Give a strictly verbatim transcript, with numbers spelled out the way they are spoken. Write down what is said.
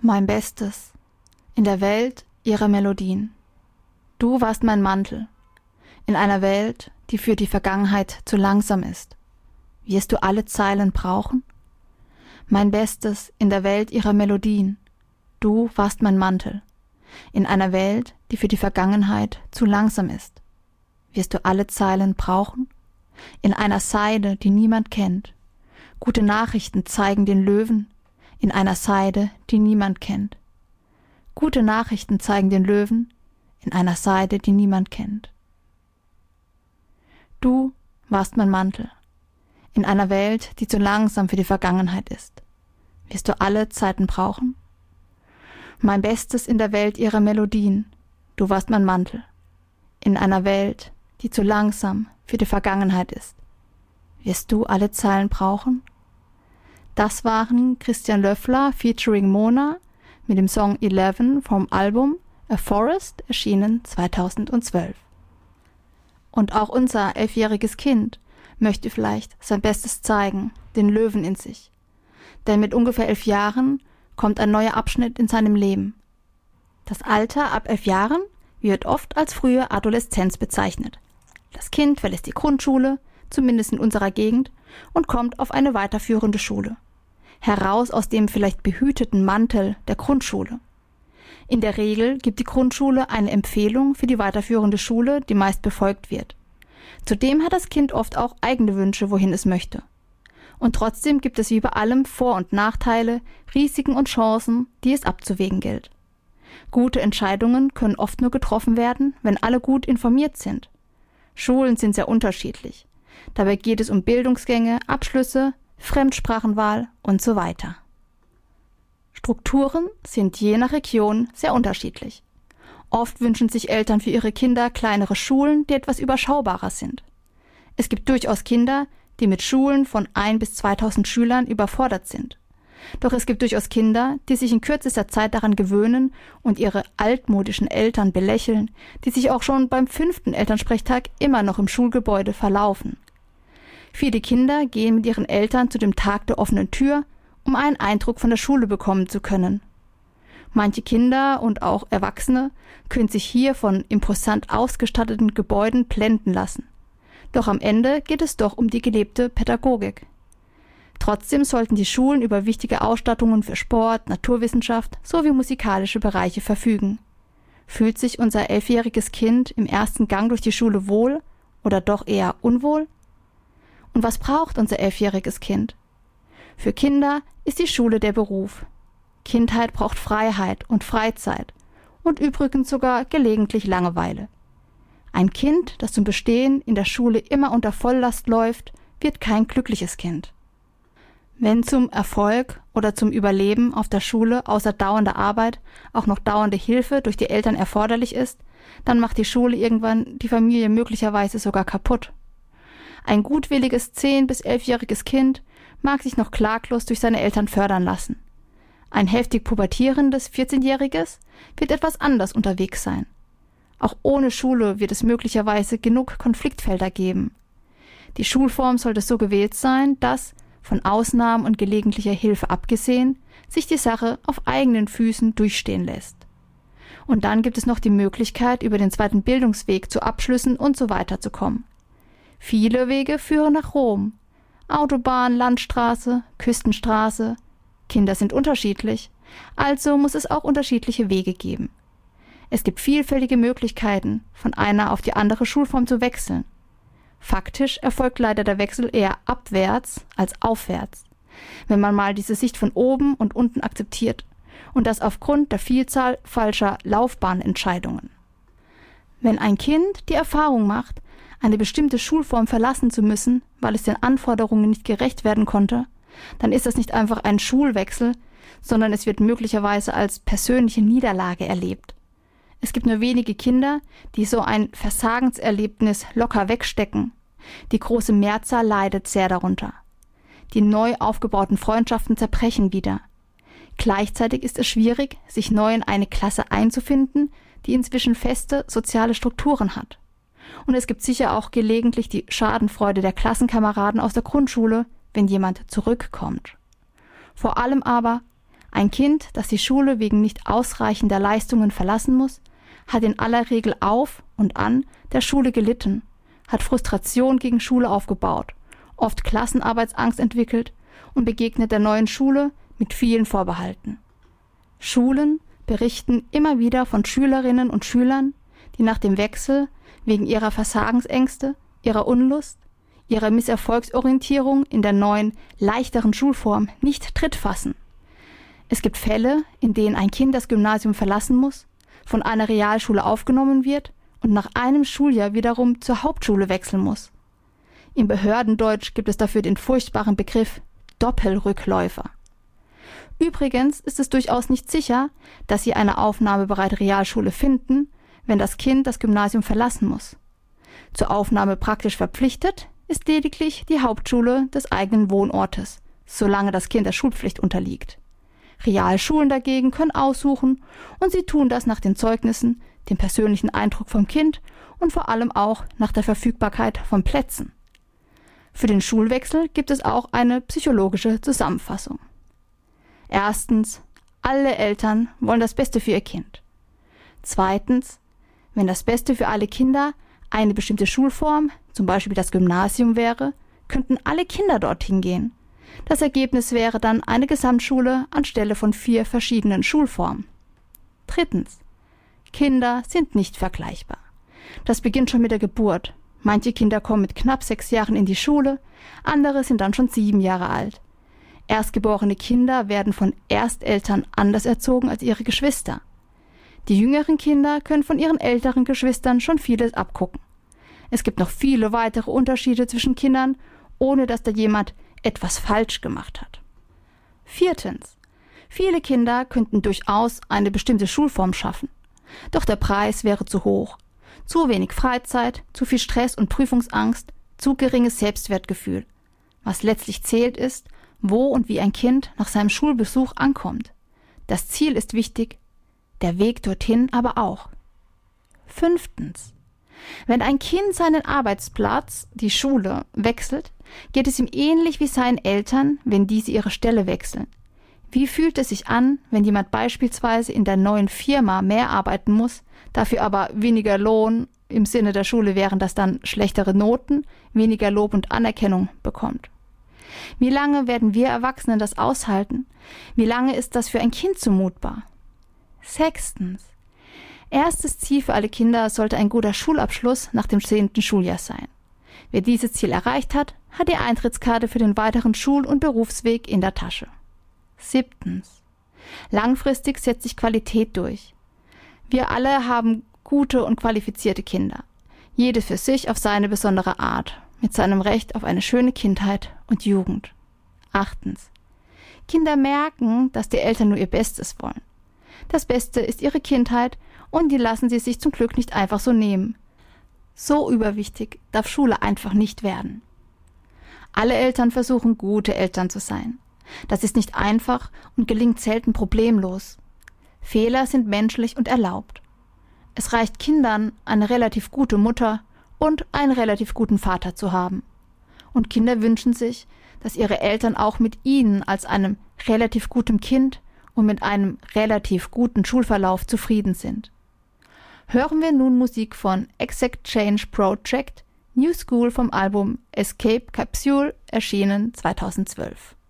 Mein Bestes in der Welt ihrer Melodien. Du warst mein Mantel in einer Welt, die für die Vergangenheit zu langsam ist. Wirst du alle Zeilen brauchen? Mein Bestes in der Welt ihrer Melodien. Du warst mein Mantel in einer Welt, die für die Vergangenheit zu langsam ist. Wirst du alle Zeilen brauchen? In einer Seide, die niemand kennt. Gute Nachrichten zeigen den Löwen in einer Seide, die niemand kennt. Gute Nachrichten zeigen den Löwen in einer Seide, die niemand kennt. Du warst mein Mantel in einer Welt, die zu langsam für die Vergangenheit ist. Wirst du alle Zeiten brauchen? Mein Bestes in der Welt ihrer Melodien. Du warst mein Mantel in einer Welt, die zu langsam für die Vergangenheit ist. Wirst du alle Zeilen brauchen? Das waren Christian Löffler featuring Mona mit dem Song Eleven vom Album A Forest, erschienen zweitausendzwölf. Und auch unser elfjähriges Kind möchte vielleicht sein Bestes zeigen, den Löwen in sich. Denn mit ungefähr elf Jahren kommt ein neuer Abschnitt in seinem Leben. Das Alter ab elf Jahren wird oft als frühe Adoleszenz bezeichnet. Das Kind verlässt die Grundschule, zumindest in unserer Gegend, und kommt auf eine weiterführende Schule. Heraus aus dem vielleicht behüteten Mantel der Grundschule. In der Regel gibt die Grundschule eine Empfehlung für die weiterführende Schule, die meist befolgt wird. Zudem hat das Kind oft auch eigene Wünsche, wohin es möchte. Und trotzdem gibt es wie bei allem Vor- und Nachteile, Risiken und Chancen, die es abzuwägen gilt. Gute Entscheidungen können oft nur getroffen werden, wenn alle gut informiert sind. Schulen sind sehr unterschiedlich. Dabei geht es um Bildungsgänge, Abschlüsse, Fremdsprachenwahl und so weiter. Strukturen sind je nach Region sehr unterschiedlich. Oft wünschen sich Eltern für ihre Kinder kleinere Schulen, die etwas überschaubarer sind. Es gibt durchaus Kinder, die mit Schulen von ein bis zweitausend Schülern überfordert sind. Doch es gibt durchaus Kinder, die sich in kürzester Zeit daran gewöhnen und ihre altmodischen Eltern belächeln, die sich auch schon beim fünften Elternsprechtag immer noch im Schulgebäude verlaufen. Viele Kinder gehen mit ihren Eltern zu dem Tag der offenen Tür, um einen Eindruck von der Schule bekommen zu können. Manche Kinder und auch Erwachsene können sich hier von imposant ausgestatteten Gebäuden blenden lassen. Doch am Ende geht es doch um die gelebte Pädagogik. Trotzdem sollten die Schulen über wichtige Ausstattungen für Sport, Naturwissenschaft sowie musikalische Bereiche verfügen. Fühlt sich unser elfjähriges Kind im ersten Gang durch die Schule wohl oder doch eher unwohl? Und was braucht unser elfjähriges Kind? Für Kinder ist die Schule der Beruf. Kindheit braucht Freiheit und Freizeit und übrigens sogar gelegentlich Langeweile. Ein Kind, das zum Bestehen in der Schule immer unter Volllast läuft, wird kein glückliches Kind. Wenn zum Erfolg oder zum Überleben auf der Schule außer dauernder Arbeit auch noch dauernde Hilfe durch die Eltern erforderlich ist, dann macht die Schule irgendwann die Familie möglicherweise sogar kaputt. Ein gutwilliges zehn- bis elfjähriges Kind mag sich noch klaglos durch seine Eltern fördern lassen. Ein heftig pubertierendes vierzehnjähriges wird etwas anders unterwegs sein. Auch ohne Schule wird es möglicherweise genug Konfliktfelder geben. Die Schulform sollte so gewählt sein, dass, von Ausnahmen und gelegentlicher Hilfe abgesehen, sich die Sache auf eigenen Füßen durchstehen lässt. Und dann gibt es noch die Möglichkeit, über den zweiten Bildungsweg zu Abschlüssen und so weiter zu kommen. Viele Wege führen nach Rom. Autobahn, Landstraße, Küstenstraße. Kinder sind unterschiedlich, also muss es auch unterschiedliche Wege geben. Es gibt vielfältige Möglichkeiten, von einer auf die andere Schulform zu wechseln. Faktisch erfolgt leider der Wechsel eher abwärts als aufwärts, wenn man mal diese Sicht von oben und unten akzeptiert, und das aufgrund der Vielzahl falscher Laufbahnentscheidungen. Wenn ein Kind die Erfahrung macht, eine bestimmte Schulform verlassen zu müssen, weil es den Anforderungen nicht gerecht werden konnte, dann ist das nicht einfach ein Schulwechsel, sondern es wird möglicherweise als persönliche Niederlage erlebt. Es gibt nur wenige Kinder, die so ein Versagenserlebnis locker wegstecken. Die große Mehrzahl leidet sehr darunter. Die neu aufgebauten Freundschaften zerbrechen wieder. Gleichzeitig ist es schwierig, sich neu in eine Klasse einzufinden, die inzwischen feste soziale Strukturen hat. Und es gibt sicher auch gelegentlich die Schadenfreude der Klassenkameraden aus der Grundschule, wenn jemand zurückkommt. Vor allem aber Ein Kind, das die Schule wegen nicht ausreichender Leistungen verlassen muss, hat in aller Regel auf und an der Schule gelitten, hat Frustration gegen Schule aufgebaut, oft Klassenarbeitsangst entwickelt und begegnet der neuen Schule mit vielen Vorbehalten. Schulen berichten immer wieder von Schülerinnen und Schülern, die nach dem Wechsel wegen ihrer Versagensängste, ihrer Unlust, ihrer Misserfolgsorientierung in der neuen, leichteren Schulform nicht Tritt fassen. Es gibt Fälle, in denen ein Kind das Gymnasium verlassen muss, von einer Realschule aufgenommen wird und nach einem Schuljahr wiederum zur Hauptschule wechseln muss. Im Behördendeutsch gibt es dafür den furchtbaren Begriff Doppelrückläufer. Übrigens ist es durchaus nicht sicher, dass Sie eine aufnahmebereite Realschule finden, wenn das Kind das Gymnasium verlassen muss. Zur Aufnahme praktisch verpflichtet ist lediglich die Hauptschule des eigenen Wohnortes, solange das Kind der Schulpflicht unterliegt. Realschulen dagegen können aussuchen und sie tun das nach den Zeugnissen, dem persönlichen Eindruck vom Kind und vor allem auch nach der Verfügbarkeit von Plätzen. Für den Schulwechsel gibt es auch eine psychologische Zusammenfassung. Erstens, alle Eltern wollen das Beste für ihr Kind. Zweitens, wenn das Beste für alle Kinder eine bestimmte Schulform, zum Beispiel das Gymnasium wäre, könnten alle Kinder dorthin gehen. Das Ergebnis wäre dann eine Gesamtschule anstelle von vier verschiedenen Schulformen. Drittens, Kinder sind nicht vergleichbar. Das beginnt schon mit der Geburt. Manche Kinder kommen mit knapp sechs Jahren in die Schule, andere sind dann schon sieben Jahre alt. Erstgeborene Kinder werden von Ersteltern anders erzogen als ihre Geschwister. Die jüngeren Kinder können von ihren älteren Geschwistern schon vieles abgucken. Es gibt noch viele weitere Unterschiede zwischen Kindern, ohne dass da jemand etwas falsch gemacht hat. Viertens. Viele Kinder könnten durchaus eine bestimmte Schulform schaffen. Doch der Preis wäre zu hoch. Zu wenig Freizeit, zu viel Stress und Prüfungsangst, zu geringes Selbstwertgefühl. Was letztlich zählt ist, wo und wie ein Kind nach seinem Schulbesuch ankommt. Das Ziel ist wichtig, der Weg dorthin aber auch. Fünftens. Wenn ein Kind seinen Arbeitsplatz, die Schule, wechselt, geht es ihm ähnlich wie seinen Eltern, wenn diese ihre Stelle wechseln. Wie fühlt es sich an, wenn jemand beispielsweise in der neuen Firma mehr arbeiten muss, dafür aber weniger Lohn, im Sinne der Schule wären das dann schlechtere Noten, weniger Lob und Anerkennung bekommt? Wie lange werden wir Erwachsenen das aushalten? Wie lange ist das für ein Kind zumutbar? Sechstens. Erstes Ziel für alle Kinder sollte ein guter Schulabschluss nach dem zehnten Schuljahr sein. Wer dieses Ziel erreicht hat, hat die Eintrittskarte für den weiteren Schul- und Berufsweg in der Tasche. Siebtens. Langfristig setzt sich Qualität durch. Wir alle haben gute und qualifizierte Kinder. Jede für sich auf seine besondere Art, mit seinem Recht auf eine schöne Kindheit und Jugend. Achtens. Kinder merken, dass die Eltern nur ihr Bestes wollen. Das Beste ist ihre Kindheit und die lassen sie sich zum Glück nicht einfach so nehmen. So überwichtig darf Schule einfach nicht werden. Alle Eltern versuchen, gute Eltern zu sein. Das ist nicht einfach und gelingt selten problemlos. Fehler sind menschlich und erlaubt. Es reicht Kindern, eine relativ gute Mutter und einen relativ guten Vater zu haben. Und Kinder wünschen sich, dass ihre Eltern auch mit ihnen als einem relativ guten Kind und mit einem relativ guten Schulverlauf zufrieden sind. Hören wir nun Musik von Exact Change Project, New School vom Album Escape Capsule, erschienen zweitausendzwölf.